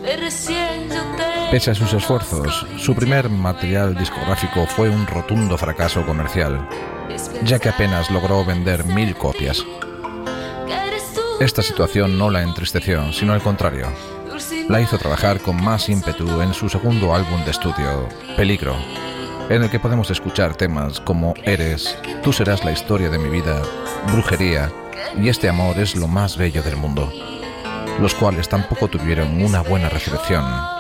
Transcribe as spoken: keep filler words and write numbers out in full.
Pese a sus esfuerzos, su primer material discográfico fue un rotundo fracaso comercial, ya que apenas logró vender mil copias. Esta situación no la entristeció, sino al contrario. La hizo trabajar con más ímpetu en su segundo álbum de estudio, Peligro, en el que podemos escuchar temas como Eres, Tú serás la historia de mi vida, Brujería y Este amor es lo más bello del mundo, los cuales tampoco tuvieron una buena recepción